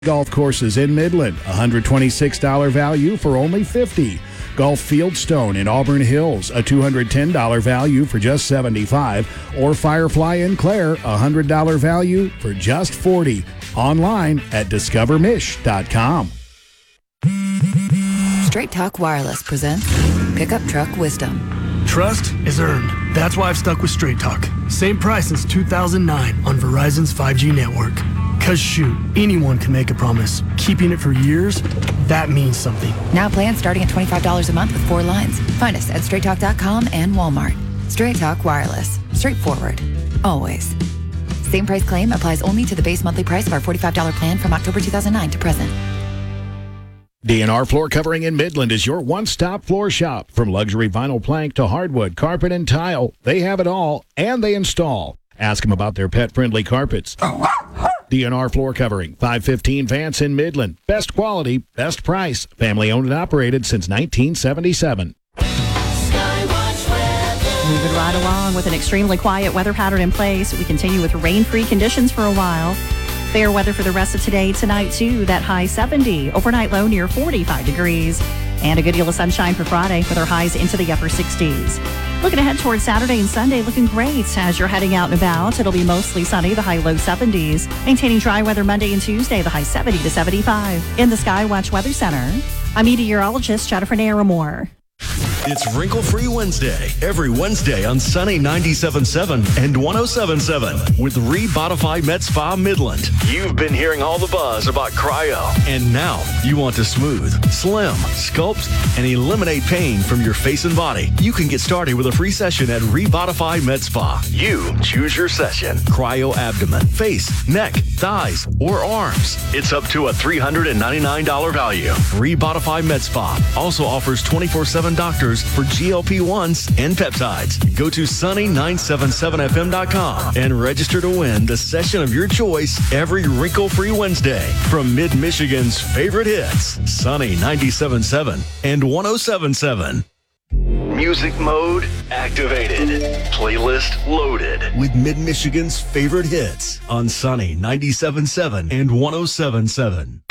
Golf courses in Midland, $126 value for only $50. Golf Fieldstone in Auburn Hills, a $210 value for just $75. Or Firefly in Clare, $100 value for just $40. Online at discovermish.com. Straight Talk Wireless presents Pickup Truck Wisdom. Trust is earned. That's why I've stuck with Straight Talk. Same price since 2009 on Verizon's 5G network. Cause shoot, anyone can make a promise. Keeping it for years, that means something. Now plans starting at $25 a month with 4 lines. Find us at straighttalk.com and Walmart. Straight Talk Wireless. Straightforward. Always. Same price claim applies only to the base monthly price of our $45 plan from October 2009 to present. DNR Floor Covering in Midland is your one-stop floor shop. From luxury vinyl plank to hardwood, carpet, and tile, they have it all, and they install. Ask them about their pet-friendly carpets. DNR Floor Covering, 515 Vance in Midland. Best quality, best price. Family owned and operated since 1977. Moving right along with an extremely quiet weather pattern in place. We continue with rain-free conditions for a while. Fair weather for the rest of today, tonight too. That high 70, overnight low near 45 degrees. And a good deal of sunshine for Friday with our highs into the upper 60s. Looking ahead towards Saturday and Sunday, looking great as you're heading out and about. It'll be mostly sunny, the high low 70s. Maintaining dry weather Monday and Tuesday, the high 70 to 75. In the Skywatch Weather Center, I'm meteorologist Jennifer Naramore. It's Wrinkle-Free Wednesday, every Wednesday on Sunny 97.7 and 107.7 with Rebodify Med Spa Midland. You've been hearing all the buzz about cryo, and now you want to smooth, slim, sculpt, and eliminate pain from your face and body. You can get started with a free session at Rebodify Med Spa. You choose your session. Cryo abdomen, face, neck, thighs, or arms. It's up to a $399 value. Rebodify Med Spa also offers 24/7 doctors for GLP-1s and peptides. Go to sunny977fm.com and register to win the session of your choice every Wrinkle-Free Wednesday from Mid-Michigan's favorite hits, Sunny 97.7 and 107.7. Music mode activated. Playlist loaded with Mid-Michigan's favorite hits on Sunny 97.7 and 107.7.